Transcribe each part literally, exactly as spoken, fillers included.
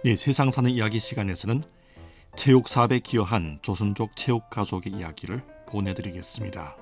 네, 세상 사는 이야기 시간에서는 체육 사업에 기여한 조선족 체육 가족의 이야기를 보내드리겠습니다.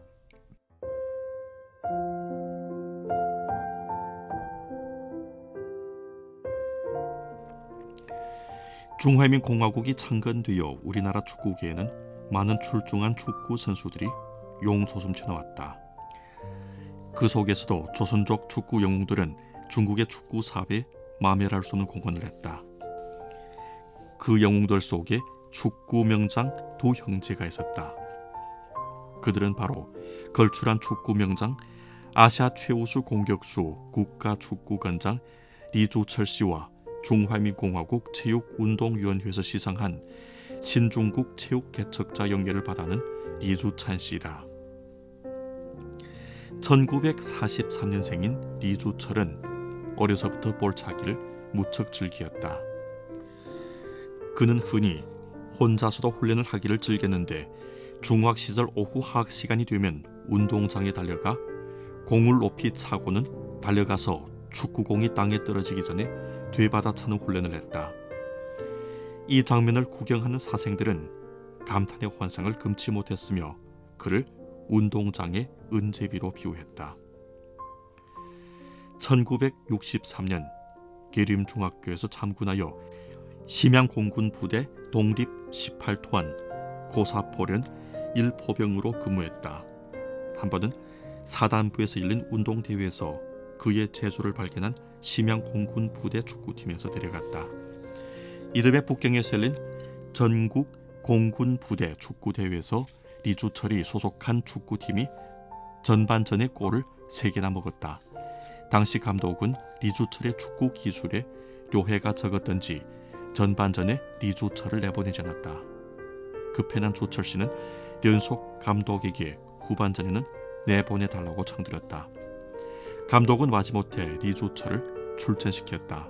중화민공화국이 창건되어 우리나라 축구계에는 많은 출중한 축구 선수들이 용솟음쳐 나왔다. 그 속에서도 조선족 축구 영웅들은 중국의 축구 사업에 마멸할 수 없는 공헌을 했다. 그 영웅들 속에 축구 명장 두 형제가 있었다. 그들은 바로 걸출한 축구 명장 아시아 최우수 공격수 국가축구관장 리조철 씨와 중화민공화국 체육운동위원회에서 시상한 신중국 체육개척자 영예를 받아는 리주찬 씨다. 천구백사십삼 년생인 리주철은 어려서부터 볼차기를 무척 즐기었다. 그는 흔히 혼자서도 훈련을 하기를 즐겼는데 중학 시절 오후 하학 시간이 되면 운동장에 달려가 공을 높이 차고는 달려가서 축구공이 땅에 떨어지기 전에 되받아차는 훈련을 했다. 이 장면을 구경하는 사생들은 감탄의 환상을 금치 못했으며 그를 운동장의 은제비로 비유했다. 천구백육십삼 년 계림중학교에서 참군하여 심양공군 부대 독립 십팔 토한 고사포련 일 포병으로 근무했다. 한 번은 사단부에서 열린 운동대회에서 그의 재주를 발견한 심양공군 부대 축구팀에서 데려갔다. 이듬해 북경에서 열린 전국 공군 부대 축구대회에서 리주철이 소속한 축구팀이 전반전에 골을 세 개나 먹었다. 당시 감독은 리주철의 축구 기술에 료해가 적었던지 전반전에 리주철을 내보내지 않았다. 급해난 주철 씨는 연속 감독에게 후반전에는 내보내달라고 청드렸다. 감독은 마지못해 리주철을 출전시켰다.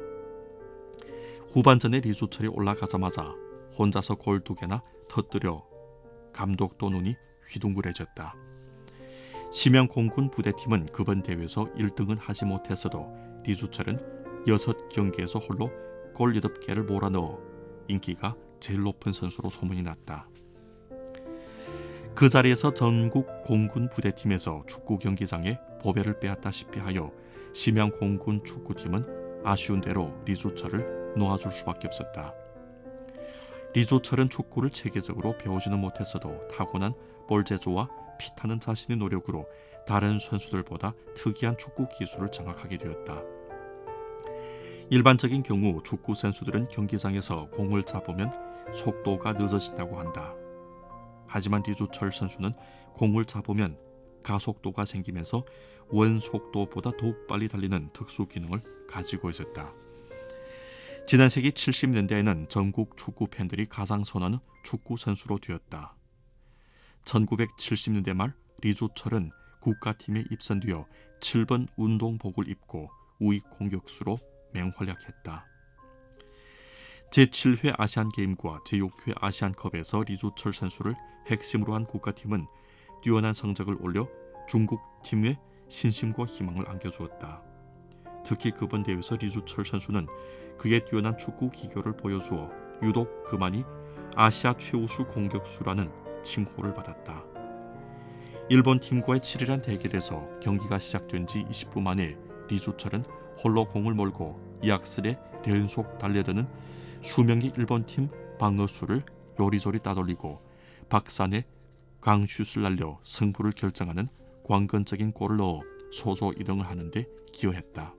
후반전에 리주철이 올라가자마자 혼자서 골 두 개나 터뜨려 감독도 눈이 휘둥그레졌다. 심양공군 부대팀은 그번 대회에서 일 등은 하지 못했어도 리주철은 여섯 경기에서 홀로 골 여덟 개를 몰아넣어 인기가 제일 높은 선수로 소문이 났다. 그 자리에서 전국 공군 부대팀에서 축구 경기장에 보배를 빼앗다시피 하여 심양공군 축구팀은 아쉬운 대로 리주철을 놓아줄 수밖에 없었다. 리주철은 축구를 체계적으로 배우지는 못했어도 타고난 볼제조와 피타는 자신의 노력으로 다른 선수들보다 특이한 축구 기술을 장악하게 되었다. 일반적인 경우 축구 선수들은 경기장에서 공을 잡으면 속도가 늦어진다고 한다. 하지만 리주철 선수는 공을 잡으면 가속도가 생기면서 원속도보다 더욱 빨리 달리는 특수 기능을 가지고 있었다. 지난 세기 칠십 년대에는 전국 축구 팬들이 가장 선호하는 축구 선수로 되었다. 천구백칠십 년대 말 리주철은 국가팀에 입선되어 칠 번 운동복을 입고 우익 공격수로 맹활약했다. 제칠 회 아시안게임과 제육 회 아시안컵에서 리주철 선수를 핵심으로 한 국가팀은 뛰어난 성적을 올려 중국팀에 신심과 희망을 안겨주었다. 특히 그번 대회에서 리주철 선수는 그의 뛰어난 축구 기교를 보여주어 유독 그만이 아시아 최우수 공격수라는 칭호를 받았다. 일본 팀과의 치열한 대결에서 경기가 시작된 지 이십 분 만에 리주철은 홀로 공을 몰고 이악슬에 연속 달려드는 수명의 일본팀 방어수를 요리조리 따돌리고 박산에 강슛을 날려 승부를 결정하는 관건적인 골을 넣어 소조 이 등을 하는데 기여했다.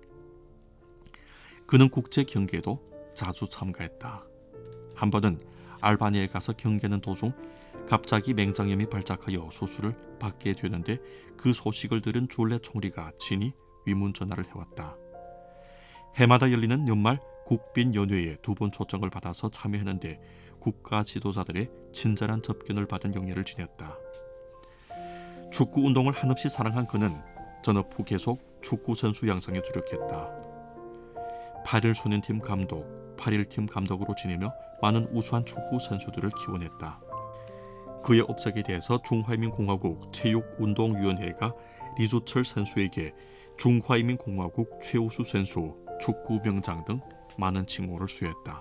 그는 국제 경기에도 자주 참가했다. 한 번은 알바니아에 가서 경기하는 도중 갑자기 맹장염이 발작하여 수술을 받게 되는데 그 소식을 들은 줄레 총리가 친히 위문 전화를 해왔다. 해마다 열리는 연말 국빈연회에 두 번 초청을 받아서 참여했는데 국가 지도자들의 친절한 접견을 받은 영예를 지녔다. 축구 운동을 한없이 사랑한 그는 전업 후 계속 축구 선수 양성에 주력했다. 팔 일 소년팀 감독, 팔 일 팀 감독으로 지내며 많은 우수한 축구 선수들을 키워냈다. 그의 업적에 대해서 중화민공화국 체육운동위원회가 리주철 선수에게 중화민공화국 최우수 선수, 축구 명장 등 많은 칭호를 수여했다.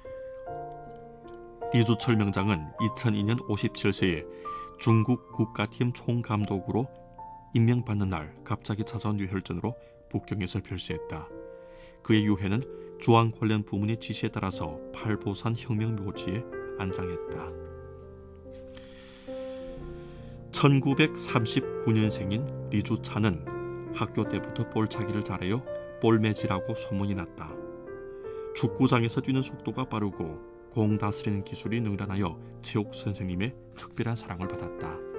리주철 명장은 이천이 년 오십칠 세에 중국 국가팀 총감독으로 임명받는 날 갑자기 찾아온 뇌혈전으로 북경에서 별세했다. 그의 유해는 주왕 관련 부문의 지시에 따라서 팔보산 혁명 묘지에 안장했다. 천구백삼십구 년생인 리주찬은 학교 때부터 볼차기를 잘하여 볼매지라고 소문이 났다. 축구장에서 뛰는 속도가 빠르고 공 다스리는 기술이 능란하여 체육 선생님의 특별한 사랑을 받았다.